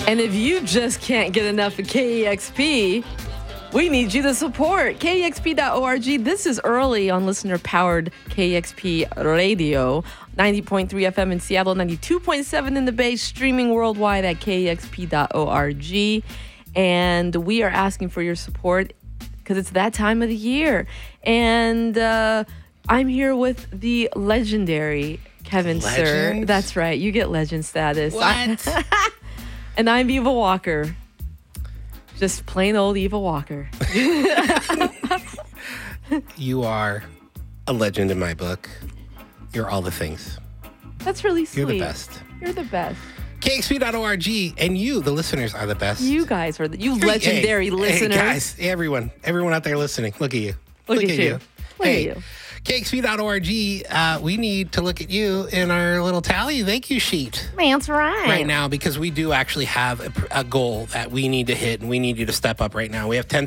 And if you just can't get enough of KEXP, we need you to support KEXP.org. This is early on listener-powered KEXP Radio, 90.3 FM in Seattle, 92.7 in the Bay, streaming worldwide at KEXP.org. And we are asking for your support because it's that time of the year. And I'm here with the legendary Kevin Sir. That's right. You get legend status. What? And I'm Eva Walker. Just plain old Eva Walker. You are a legend in my book. You're all the things. That's really sweet. You're the best. You're the best. KXP.org, and you, the listeners, are the best. You guys are you legendary listeners. Hey, guys, everyone out there listening, look at you. Look at you. Look Hey, at you. KXP.org, we need to look at you in our little tally thank you sheet That's right. right now because we do actually have a goal that we need to hit, and we need you to step up right now. We have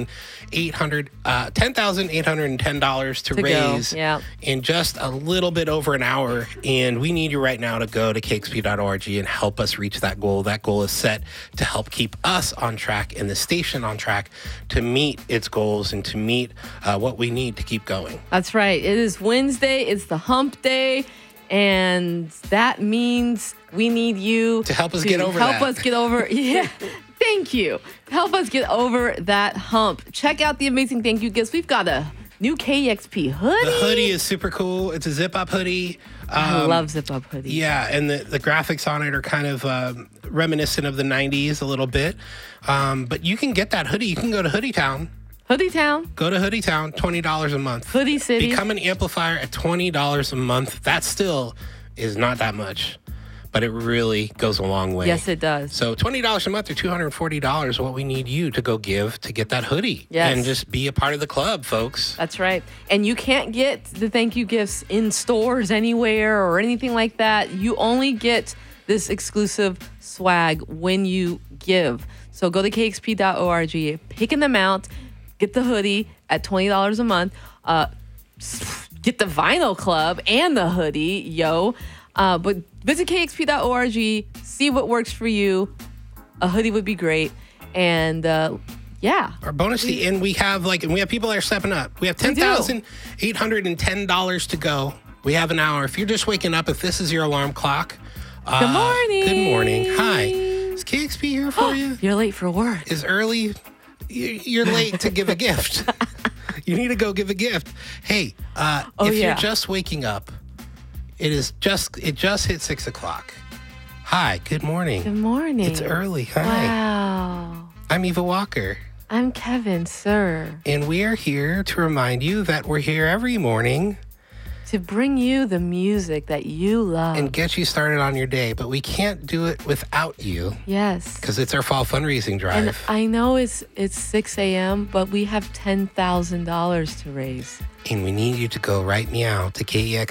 $10,810 to raise in just a little bit over an hour, and we need you right now to go to KXP.org and help us reach that goal. That goal is set to help keep us on track and the station on track to meet its goals and to meet what we need to keep going. That's right. It is Wednesday. It's the hump day. And that means we need you to help us get over Help us get over. Yeah. Thank you. Help us get over that hump. Check out the amazing thank you gifts. We've got a new KEXP hoodie. The hoodie is super cool. It's a zip-up hoodie. I love zip-up hoodies. Yeah, and the graphics on it are kind of reminiscent of the 90s a little bit. But you can get that hoodie. You can go to Hoodie Town. Hoodie Town. Go to Hoodie Town, $20 a month. Hoodie City. Become an amplifier at $20 a month. That still is not that much, but it really goes a long way. Yes, it does. So $20 a month or $240, what we need you to go give to get that hoodie. Yes. And just be a part of the club, folks. That's right. And you can't get the thank you gifts in stores anywhere or anything like that. You only get this exclusive swag when you give. So go to KXP.org, pick an amount, get the hoodie at $20 a month. Get the vinyl club and the hoodie, yo. But visit KXP.org, see what works for you. A hoodie would be great. And yeah. Our bonus, and we have people that are stepping up. We have $10,810 to go. We have an hour. If you're just waking up, if this is your alarm clock. Good morning. Good morning. Hi. Is KXP here for you? You're late for work. Is early? You're late to give a gift. You need to go give a gift. Hey, you're just waking up, it just hit 6 o'clock. Hi, good morning. Good morning. It's early. Hi. Wow. I'm Eva Walker. I'm Kevin Sir. And we are here to remind you that we're here every morning to bring you the music that you love and get you started on your day, but we can't do it without you. Yes. Because it's our fall fundraising drive. And I know it's 6 a.m., but we have $10,000 to raise. And we need you to go right now to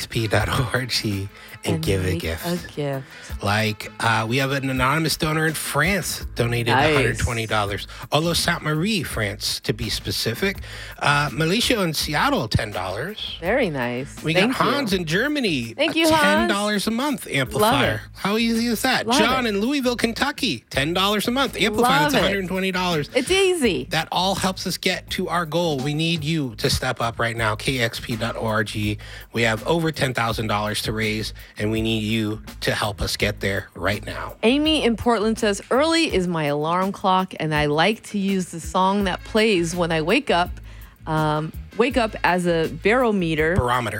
KEXP.org and give a gift. A gift. Like we have an anonymous donor in France donated $120. Olo Sainte Marie, France, to be specific. Militia in Seattle, $10. Very nice. We got Hans in Germany. Thank you, $10 Hans. a month amplifier. How easy is that? John in Louisville, Kentucky, $10 a month amplifier. That's $120. It's easy. That all helps us get to our goal. We need you to step up right now. KXP.org. We have over $10,000 to raise, and we need you to help us get there right now. Amy in Portland says, early is my alarm clock, and I like to use the song that plays when I wake up. Wake up as a barometer. Barometer.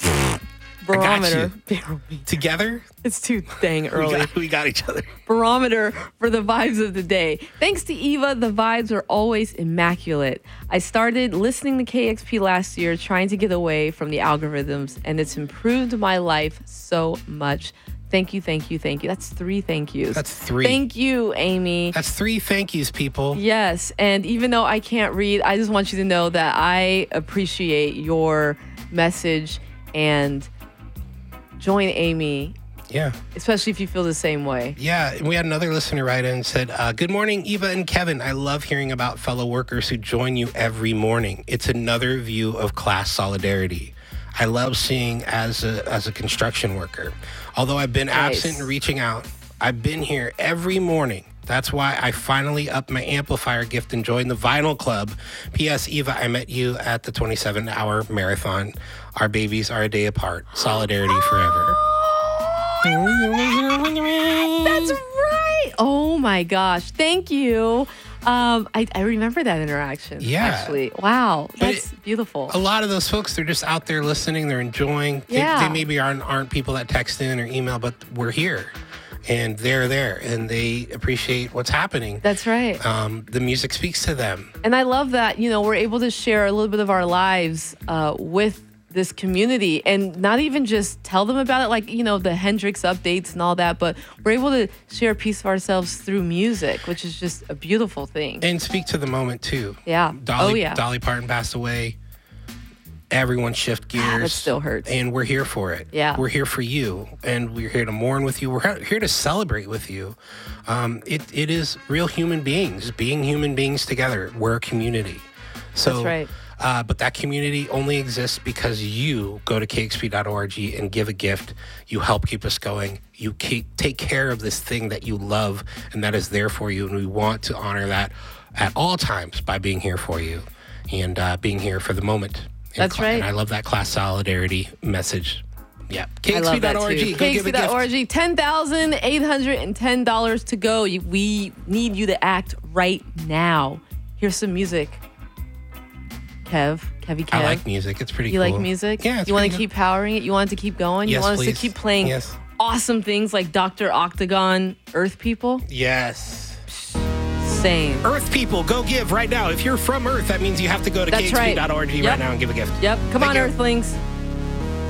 Barometer. Together? It's too dang early. We got each other. Barometer for the vibes of the day. Thanks to Eva, the vibes are always immaculate. I started listening to KXP last year, trying to get away from the algorithms, and it's improved my life so much. Thank you, thank you, thank you. That's 3 thank yous. That's 3. Thank you, Amy. That's 3 thank yous, people. Yes, and even though I can't read, I just want you to know that I appreciate your message and join Amy. Yeah. Especially if you feel the same way. Yeah. And we had another listener write in and said, good morning, Eva and Kevin. I love hearing about fellow workers who join you every morning. It's another view of class solidarity. I love seeing as a construction worker. Although I've been absent and reaching out, I've been here every morning That's why I finally upped my amplifier gift and joined the Vinyl Club. P.S. Eva, I met you at the 27-hour marathon. Our babies are a day apart. Solidarity forever. That's right. Oh my gosh. Thank you. I remember that interaction. Yeah. Actually. Wow. That's beautiful. A lot of those folks, they're just out there listening. They're enjoying. They maybe aren't people that text in or email, but we're here. And they're there, and they appreciate what's happening. That's right. The music speaks to them. And I love that, we're able to share a little bit of our lives with this community and not even just tell them about it like, the Hendrix updates and all that, but we're able to share a piece of ourselves through music, which is just a beautiful thing. And speak to the moment, too. Yeah. Dolly Parton passed away. Everyone shift gears. That still hurts. And we're here for it. Yeah. We're here for you. And we're here to mourn with you. We're here to celebrate with you. It is real human beings, being human beings together. We're a community. So, that's right. But that community only exists because you go to kexp.org and give a gift. You help keep us going. You take care of this thing that you love and that is there for you. And we want to honor that at all times by being here for you and being here for the moment. That's right. And I love that class solidarity message. Yeah. KXP.org. KXP.org. $10,810 to go. We need you to act right now. Here's some music. Kev. I like music. It's pretty cool. You like music? Yeah, you want to keep powering it? You want it to keep going? Yes, you want please. us to keep playing awesome things like Dr. Octagon, Earth People? Yes. Same. Earth People, go give right now. If you're from Earth, that means you have to go to kexp.org right now and give a gift. Yep. Come on, you. Earthlings.